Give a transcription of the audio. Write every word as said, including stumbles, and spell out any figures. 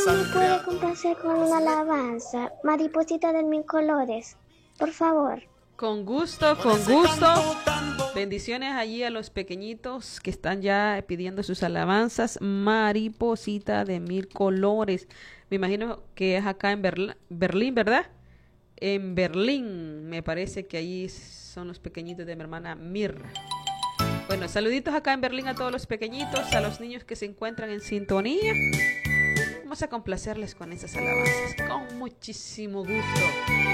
¿Me puede complacer con una alabanza? Mariposita de mil colores, por favor. Con gusto, con gusto. Bendiciones allí a los pequeñitos que están ya pidiendo sus alabanzas. Mariposita de mil colores. Me imagino que es acá en Berl- Berlín, ¿verdad? En Berlín, me parece que ahí son los pequeñitos de mi hermana Mir. Bueno, saluditos acá en Berlín a todos los pequeñitos, a los niños que se encuentran en sintonía. Vamos a complacerles con esas alabanzas, con muchísimo gusto.